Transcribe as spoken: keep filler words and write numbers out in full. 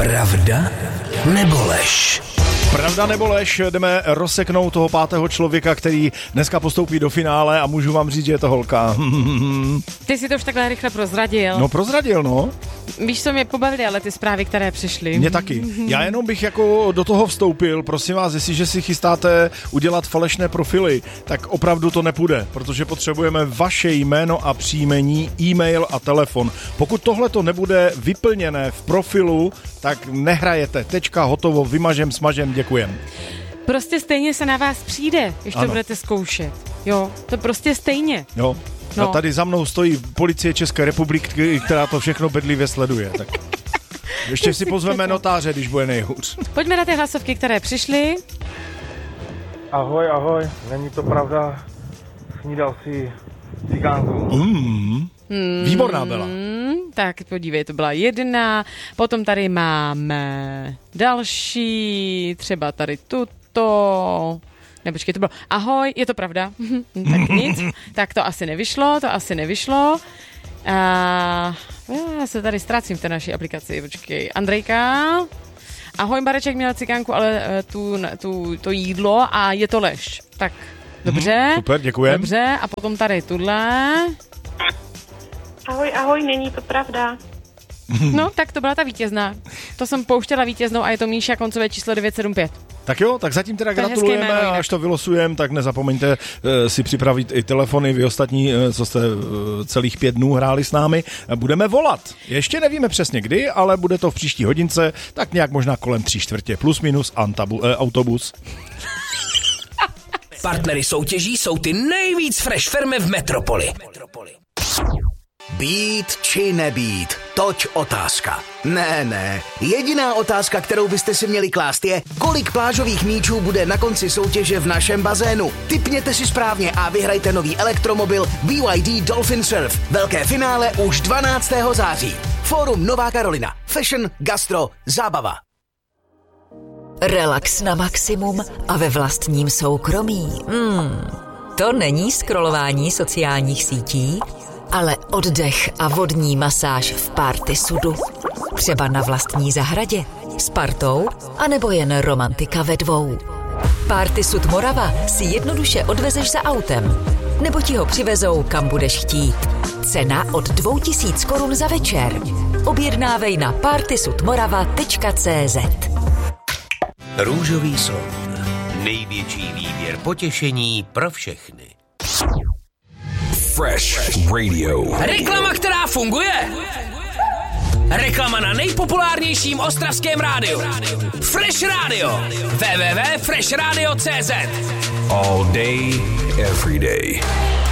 Pravda nebo lež? Pravda nebo lež, jdeme rozseknout toho pátého člověka, který dneska postoupí do finále a můžu vám říct, že je to holka. Ty si to už takhle rychle prozradil. No prozradil, no. Víš, co mě pobavily, ale ty zprávy, které přišly. Mě taky. Já jenom bych jako do toho vstoupil, prosím vás, jestliže si chystáte udělat falešné profily, tak opravdu to nepůjde, protože potřebujeme vaše jméno a příjmení, e-mail a telefon. Pokud tohle to nebude vyplněné v profilu, tak nehrajete. Tečka, hotovo, vymažem, smažem, děkujem. Prostě stejně se na vás přijde, když to Ano. budete zkoušet. Jo, to prostě stejně. Jo. No. A tady za mnou stojí policie České republiky, která to všechno bedlivě sleduje. Tak ještě si pozveme notáře, když bude nejhůř. Pojďme na ty hlasovky, které přišly. Ahoj, ahoj, není to pravda, snídal si cigánku. Mm. Výborná byla. Hmm, tak podívej, to byla jedna. Potom tady máme další, třeba tady tuto. Ne, počkej, to bylo ahoj, je to pravda. Tak nic. Tak to asi nevyšlo, to asi nevyšlo. A já se tady ztrácím v té naší aplikaci, počkej. Andrejka. Ahoj, Mareček měl cikánku, ale tu, tu, to jídlo a je to lež. Tak, dobře. Super, děkujem. Dobře, a potom tady tuhle. Ahoj, ahoj, není to pravda. No, tak to byla ta vítězná. To jsem pouštěla vítěznou a je to Míša, koncové číslo devět sedm pět. Tak jo, tak zatím teda To je gratulujeme hezké jméno a až to vylosujeme, tak nezapomeňte uh, si připravit i telefony, vy ostatní, uh, co jste uh, celých pět dnů hráli s námi. Budeme volat. Ještě nevíme přesně kdy, ale bude to v příští hodince, tak nějak možná kolem tři čtvrtě, plus minus antabu, uh, autobus. Partnery soutěží jsou ty nejvíc fresh firmy v metropoli. Být či nebýt, toť otázka. Ne, ne, jediná otázka, kterou byste si měli klást je, kolik plážových míčů bude na konci soutěže v našem bazénu. Tipněte si správně a vyhrajte nový elektromobil B Y D Dolphin Surf. Velké finále už dvanáctého září. Fórum Nová Karolina. Fashion, gastro, zábava. Relax na maximum a ve vlastním soukromí. Hmm, to není scrollování sociálních sítí, ale oddech a vodní masáž v Party Sudu. Třeba na vlastní zahradě, s partou, anebo jen romantika ve dvou. Party Sud Morava si jednoduše odvezeš za autem, nebo ti ho přivezou, kam budeš chtít. Cena od dvou tisíc korun za večer. Objednávej na partysudmorava tečka cé zet. Růžový slon. Největší výběr potěšení pro všechny. Fresh Radio. Reklama, která funguje. Reklama na nejpopulárnějším ostravském rádiu. Fresh Radio. w w w tečka fresh radio tečka cé zet. All day, every day.